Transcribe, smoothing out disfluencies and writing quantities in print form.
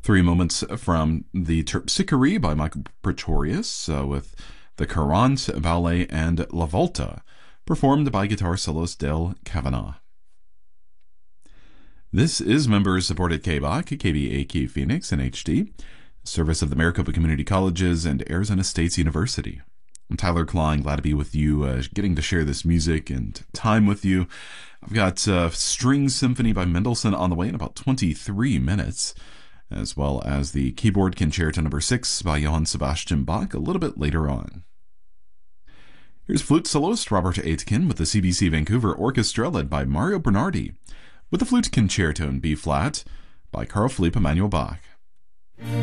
Three movements from the Terpsichore by Michael Pretorius with the Courant, Ballet, and La Volta, performed by guitar soloist Dale Kavanagh. This is member-supported KBAQ, KBAQ Phoenix, and HD, service of the Maricopa Community Colleges and Arizona State University. I'm Tyler Klein, glad to be with you, getting to share this music and time with you. I've got String Symphony by Mendelssohn on the way in about 23 minutes, as well as the Keyboard Concerto No. 6 by Johann Sebastian Bach a little bit later on. Here's flute soloist Robert Aitken with the CBC Vancouver Orchestra led by Mario Bernardi, with the Flute Concerto in B-flat by Carl Philipp Emanuel Bach.